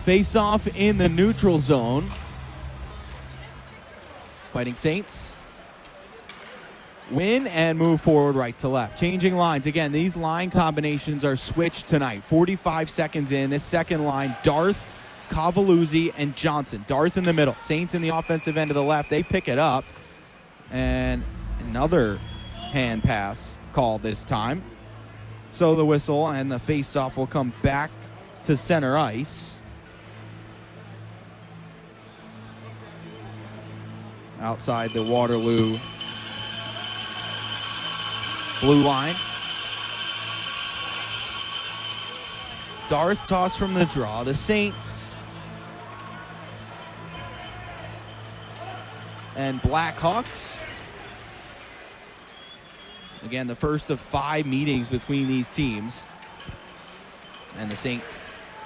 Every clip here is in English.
Face off in the neutral zone. Fighting Saints. Win and move forward right to left. Changing lines. Again, these line combinations are switched tonight. 45 seconds in. This second line, Darth, Cavalluzzi, and Johnson. Darth in the middle. Saints in the offensive end to the left. They pick it up. And another hand pass call this time. So the whistle and the face-off will come back to center ice. Outside the Waterloo blue line. Darth toss from the draw. The Saints and Blackhawks. Again, the first of 5 meetings between these teams. And the Saints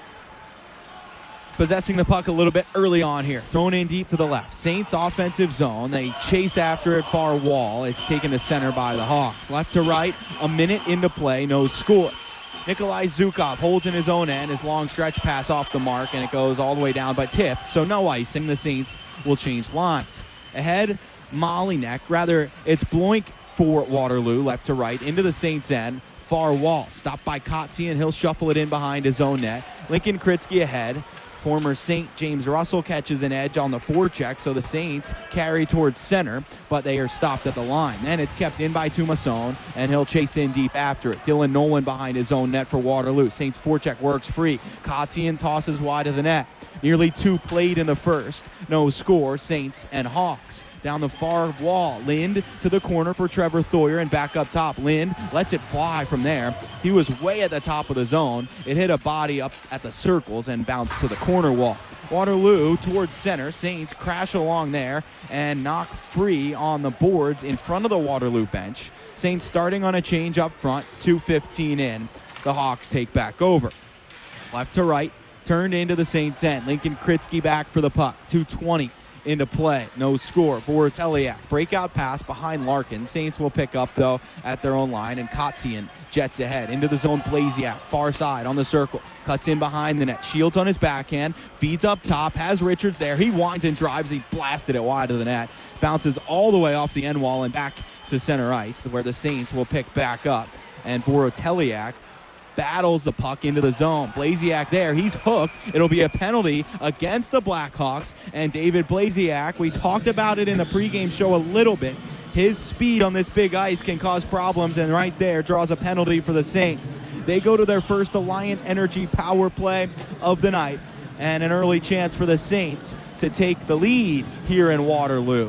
possessing the puck a little bit early on here. Thrown in deep to the left. Saints offensive zone. They chase after it far wall. It's taken to center by the Hawks. Left to right, a minute into play, no score. Nikolai Zukov holds in his own end. His long stretch pass off the mark, and it goes all the way down but tipped. So no icing. The Saints will change lines. Ahead, Mollyneck. Rather, it's Bloink for Waterloo. Left to right into the Saints end. Far wall. Stopped by Kotze, and he'll shuffle it in behind his own net. Lincoln Kritzky ahead. Former Saint James Russell catches an edge on the forecheck, so the Saints carry towards center, but they are stopped at the line. Then it's kept in by Tumasson, and he'll chase in deep after it. Dylan Nolan behind his own net for Waterloo. Saints forecheck works free. Kotzian tosses wide of the net. Nearly 2 played in the first. No score, Saints and Hawks. Down the far wall, Lind to the corner for Trevor Thoyer, and back up top. Lind lets it fly from there. He was way at the top of the zone. It hit a body up at the circles and bounced to the corner wall. Waterloo towards center. Saints crash along there and knock free on the boards in front of the Waterloo bench. Saints starting on a change up front, 2:15 in. The Hawks take back over. Left to right, turned into the Saints end. Lincoln Kritzky back for the puck, 2:20 into play. No score. Voroteliak. Breakout pass behind Larkin. Saints will pick up, though, at their own line, and Kotzian jets ahead. Into the zone, Blasiak. Far side on the circle. Cuts in behind the net. Shields on his backhand. Feeds up top. Has Richards there. He winds and drives. He blasted it wide of the net. Bounces all the way off the end wall and back to center ice, where the Saints will pick back up. And Voroteliak battles the puck into the zone. Blasiak there. He's hooked. It'll be a penalty against the Blackhawks. And David Blasiak, we talked about it in the pregame show a little bit. His speed on this big ice can cause problems, and right there draws a penalty for the Saints. They go to their first Alliant Energy power play of the night, and an early chance for the Saints to take the lead here in Waterloo.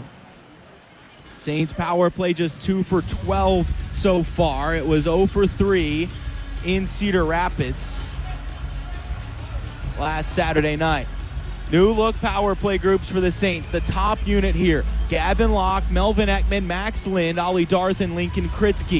Saints power play just 2 for 12 so far. It was 0 for 3 in Cedar Rapids last Saturday night. New look power play groups for the Saints. The top unit here: Gavin Locke, Melvin Ekman, Max Lind, Ollie Darth, and Lincoln Kritzky.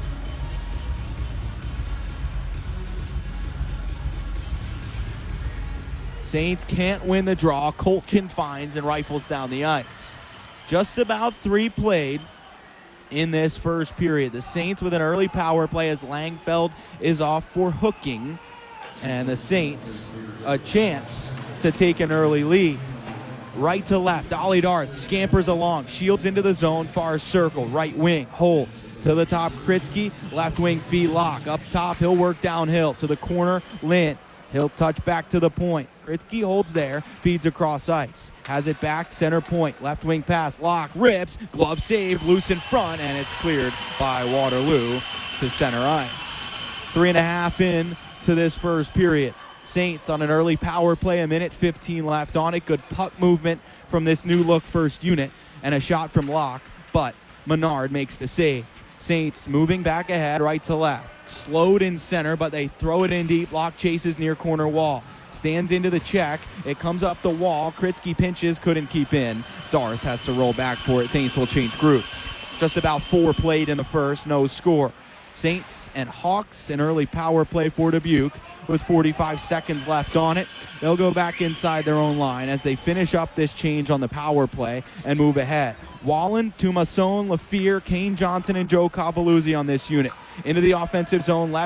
Saints can't win the draw. Colchin finds and rifles down the ice. Just about 3 played in this first period. The Saints with an early power play as Langfeld is off for hooking, and the Saints a chance to take an early lead. Right to left, Ollie Darth scampers along, shields into the zone, far circle, right wing, holds. To the top, Kritzky, left wing feed Locke. Up top, he'll work downhill. To the corner, Lind. He'll touch back to the point. Kritzky holds there, feeds across ice. Has it back, center point, left wing pass. Locke rips, glove saved, loose in front, and it's cleared by Waterloo to center ice. 3.5 in to this first period. Saints on an early power play, 1:15 left on it. Good puck movement from this new look first unit, and a shot from Locke, but Menard makes the save. Saints moving back ahead, right to left. Slowed in center, but they throw it in deep. Locke chases near corner wall. Stands into the check. It comes up the wall. Kritzky pinches, couldn't keep in. Darth has to roll back for it. Saints will change groups. Just about 4 played in the first, no score. Saints and Hawks, an early power play for Dubuque with 45 seconds left on it. They'll go back inside their own line as they finish up this change on the power play and move ahead. Wallen, Tumasson, Lafleur, Kane Johnson, and Joe Cavalluzzi on this unit. Into the offensive zone, left.